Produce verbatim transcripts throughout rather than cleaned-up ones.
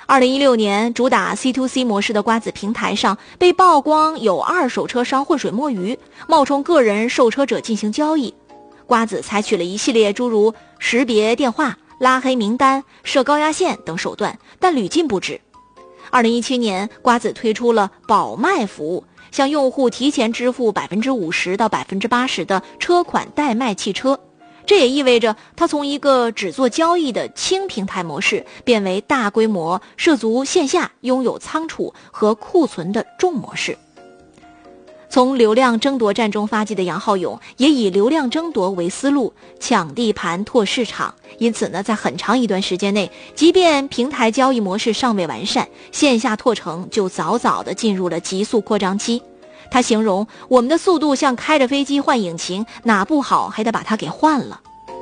二零一六年，主打 C to C 模式的瓜子平台上被曝光有二手车商浑水摸鱼，冒充个人售车者进行交易。瓜子采取了一系列诸如识别电话、拉黑名单、设高压线等手段，但屡禁不止。二零一七年，瓜子推出了保卖服务，向用户提前支付 百分之五十 到 百分之八十 的车款代卖汽车。这也意味着它从一个只做交易的轻平台模式，变为大规模涉足线下、拥有仓储和库存的重模式。从流量争夺战中发迹的杨浩勇也以流量争夺为思路，抢地盘拓市场。因此呢，在很长一段时间内，即便平台交易模式尚未完善，线下拓程就早早地进入了急速扩张期。他形容我们的速度像开着飞机换引擎，哪不好还得把它给换了。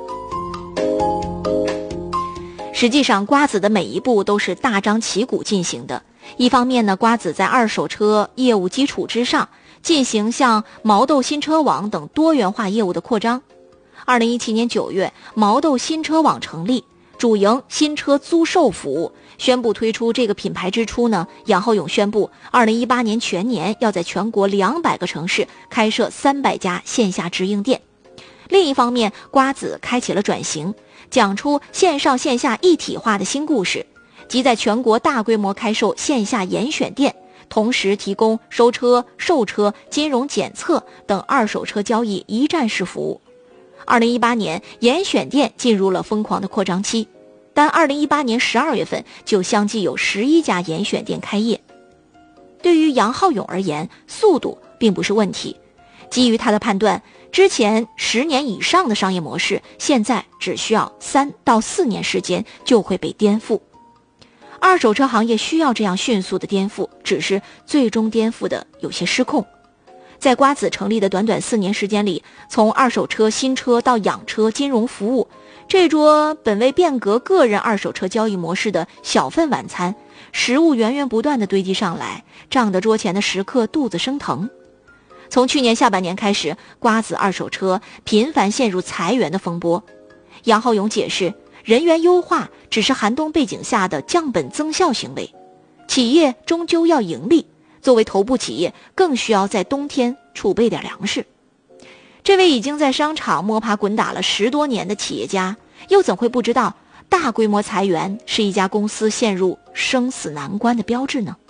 实际上，瓜子的每一步都是大张旗鼓进行的。一方面呢，瓜子在二手车业务基础之上，进行像毛豆新车网等多元化业务的扩张。二零一七年九月，毛豆新车网成立，主营新车租售服务。宣布推出这个品牌之初呢，杨浩勇宣布二零一八年全年要在全国两百个城市开设三百家线下直营店。另一方面，瓜子开启了转型，讲出线上线下一体化的新故事，即在全国大规模开售线下严选店，同时提供收车、售车、金融检测等二手车交易一站式服务。二零一八年，严选店进入了疯狂的扩张期。但二零一八年十二月份就相继有十一家严选店开业。对于杨浩勇而言，速度并不是问题。基于他的判断，之前十年以上的商业模式，现在只需要三到四年时间就会被颠覆。二手车行业需要这样迅速的颠覆，只是最终颠覆的有些失控。在瓜子成立的短短四年时间里，从二手车、新车到养车、金融服务，这桌本为变革个人二手车交易模式的小份晚餐，食物源源不断地堆积上来，胀得桌前的食客肚子生疼。从去年下半年开始，瓜子二手车频繁陷入裁员的风波。杨浩勇解释，人员优化只是寒冬背景下的降本增效行为，企业终究要盈利，作为头部企业更需要在冬天储备点粮食。这位已经在商场摸爬滚打了十多年的企业家，又怎会不知道大规模裁员是一家公司陷入生死难关的标志呢？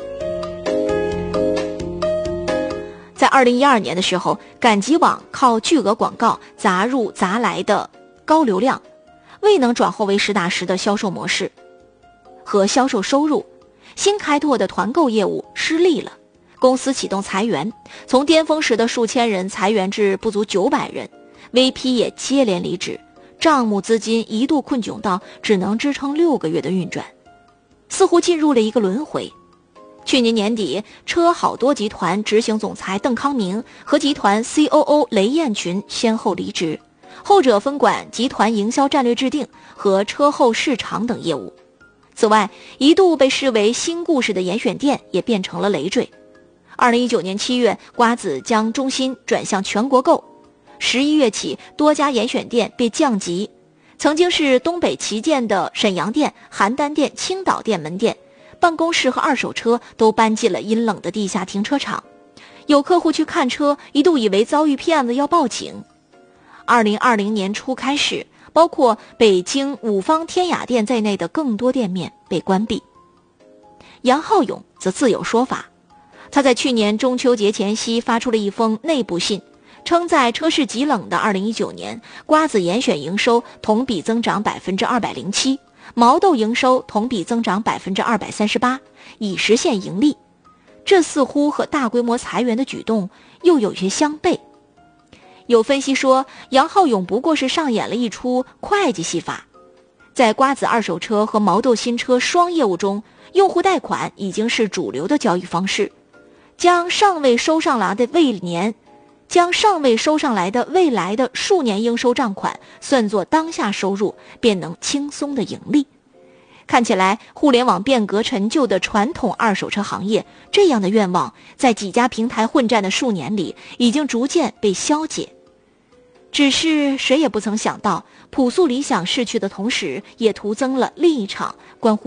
在二零一二年的时候，赶集网靠巨额广告砸入砸来的高流量，未能转化为实打实的销售模式和销售收入，新开拓的团购业务失利了。公司启动裁员，从巅峰时的数千人裁员至不足九百人 ，V P 也接连离职，账目资金一度困窘到只能支撑六个月的运转，似乎进入了一个轮回。去年年底，车好多集团执行总裁邓康明和集团 C O O 雷艳群先后离职，后者分管集团营销战略制定和车后市场等业务。此外，一度被视为新故事的严选店也变成了累赘。二零一九年七月，瓜子将中心转向全国购。十一月起，多家严选店被降级，曾经是东北旗舰的沈阳店、邯郸店、青岛店门店，办公室和二手车都搬进了阴冷的地下停车场。有客户去看车，一度以为遭遇骗子要报警。二零二零年初开始，包括北京五方天雅店在内的更多店面被关闭。杨浩勇则自有说法，他在去年中秋节前夕发出了一封内部信，称在车市极冷的二零一九年，瓜子严选营收同比增长 百分之二百零七， 毛豆营收同比增长 百分之二百三十八， 已实现盈利。这似乎和大规模裁员的举动又有些相悖。有分析说，杨浩勇不过是上演了一出会计戏法。在瓜子二手车和毛豆新车双业务中，用户贷款已经是主流的交易方式，将尚未收上来的未年将尚未收上来的未来的数年应收账款算作当下收入，便能轻松的盈利。看起来互联网变革陈旧的传统二手车行业，这样的愿望在几家平台混战的数年里已经逐渐被消解。只是谁也不曾想到，朴素理想逝去的同时，也徒增了另一场关乎